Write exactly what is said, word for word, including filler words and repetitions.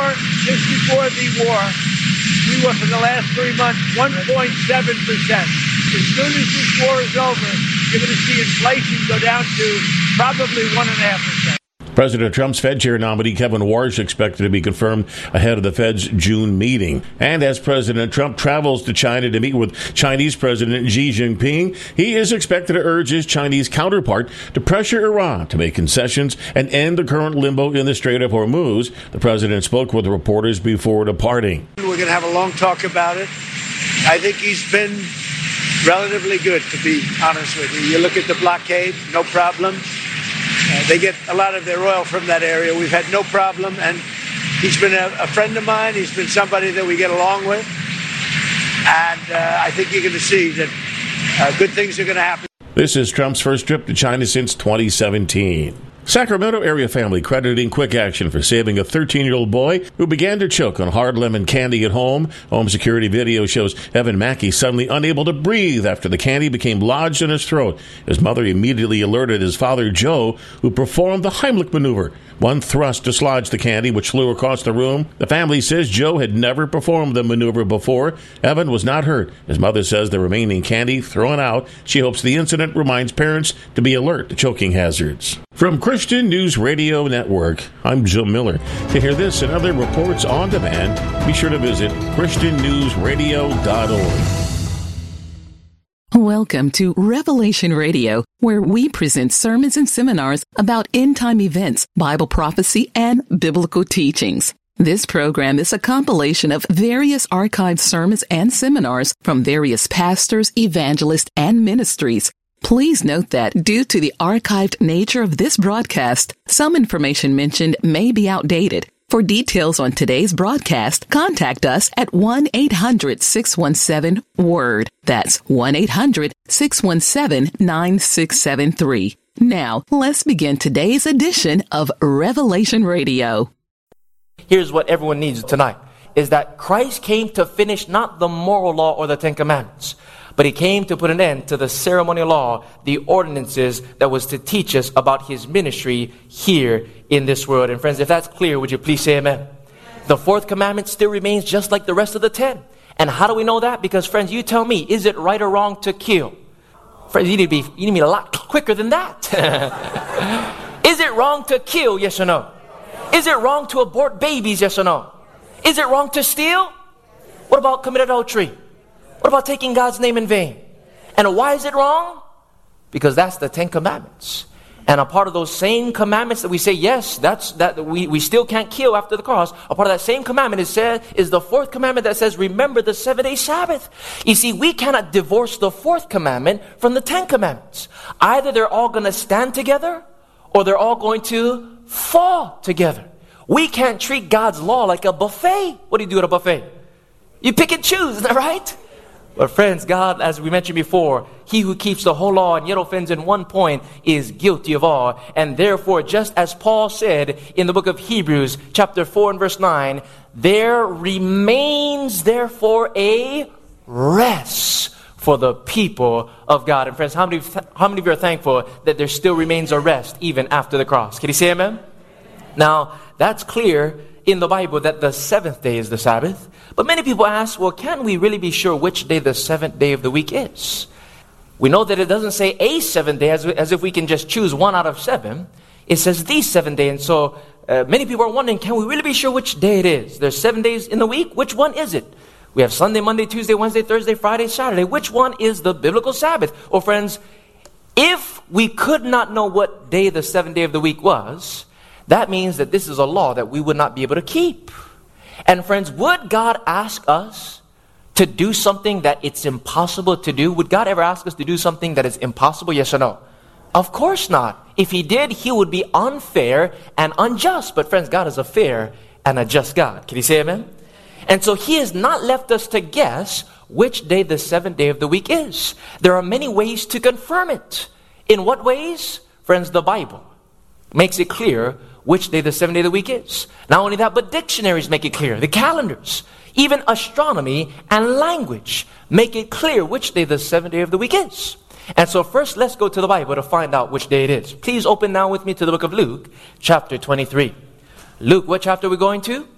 before, just before the war, we were for the last three months one point seven percent. As soon as this war is over, you're going to see inflation go down to probably one point five percent. President Trump's Fed chair nominee Kevin Warsh expected to be confirmed ahead of the Fed's June meeting. And as President Trump travels to China to meet with Chinese President Xi Jinping, he is expected to urge his Chinese counterpart to pressure Iran to make concessions and end the current limbo in the Strait of Hormuz. The president spoke with reporters before departing. We're going to have a long talk about it. I think he's been relatively good, to be honest with you. You look at the blockade, no problem. Uh, they get a lot of their oil from that area. We've had no problem, and he's been a, a friend of mine. He's been somebody that we get along with, and uh, I think you're going to see that uh, good things are going to happen. This is Trump's first trip to China since twenty seventeen. Sacramento area family crediting Quick Action for saving a thirteen-year-old boy who began to choke on hard lemon candy at home. Home security video shows Evan Mackey suddenly unable to breathe after the candy became lodged in his throat. His mother immediately alerted his father, Joe, who performed the Heimlich maneuver. One thrust dislodged the candy, which flew across the room. The family says Joe had never performed the maneuver before. Evan was not hurt. His mother says the remaining candy thrown out. She hopes the incident reminds parents to be alert to choking hazards. From Christian News Radio Network, I'm Joe Miller. To hear this and other reports on demand, be sure to visit Christian News Radio dot org. Welcome to Revelation Radio, where we present sermons and seminars about end-time events, Bible prophecy, and biblical teachings. This program is a compilation of various archived sermons and seminars from various pastors, evangelists, and ministries. Please note that due to the archived nature of this broadcast, some information mentioned may be outdated. For details on today's broadcast, contact us at one eight hundred six one seven WORD. That's one eight hundred six one seven nine six seven three. Now, let's begin today's edition of Revelation Radio. Here's what everyone needs tonight, is that Christ came to finish not the moral law or the Ten Commandments, but he came to put an end to the ceremonial law, the ordinances that was to teach us about his ministry here in this world. And friends, if that's clear, would you please say amen? The fourth commandment still remains just like the rest of the ten. And how do we know that? Because friends, you tell me, is it right or wrong to kill? Friends, you need to be, you need to be a lot quicker than that. Is it wrong to kill? Yes or no? Is it wrong to abort babies? Yes or no? Is it wrong to steal? What about commit adultery? What about taking God's name in vain? And why is it wrong? Because that's the Ten Commandments. And a part of those same commandments that we say, yes, that's that we, we still can't kill after the cross. A part of that same commandment is said is the fourth commandment that says, remember the seven-day Sabbath. You see, we cannot divorce the fourth commandment from the Ten Commandments. Either they're all going to stand together or they're all going to fall together. We can't treat God's law like a buffet. What do you do at a buffet? You pick and choose, isn't that right? But friends, God, as we mentioned before, he who keeps the whole law and yet offends in one point is guilty of all. And therefore, just as Paul said in the book of Hebrews, chapter four and verse nine, there remains therefore a rest for the people of God. And friends, how many, how many of you are thankful that there still remains a rest even after the cross? Can you say amen? Now, that's clear in the Bible that the seventh day is the Sabbath. But many people ask, well, can we really be sure which day the seventh day of the week is? We know that it doesn't say a seventh day as, as if we can just choose one out of seven. It says the seventh day. And so uh, many people are wondering, can we really be sure which day it is? There's seven days in the week. Which one is it? We have Sunday, Monday, Tuesday, Wednesday, Thursday, Friday, Saturday. Which one is the biblical Sabbath? Well, friends, if we could not know what day the seventh day of the week was, that means that this is a law that we would not be able to keep. And friends, would God ask us to do something that it's impossible to do? Would God ever ask us to do something that is impossible? Yes or no? Of course not. If he did, he would be unfair and unjust. But friends, God is a fair and a just God. Can you say amen? And so he has not left us to guess which day the seventh day of the week is. There are many ways to confirm it. In what ways? Friends, the Bible makes it clear which day the seventh day of the week is. Not only that, but dictionaries make it clear. The calendars, even astronomy and language make it clear which day the seventh day of the week is. And so first, let's go to the Bible to find out which day it is. Please open now with me to the book of Luke, chapter twenty-three. Luke, what chapter are we going to?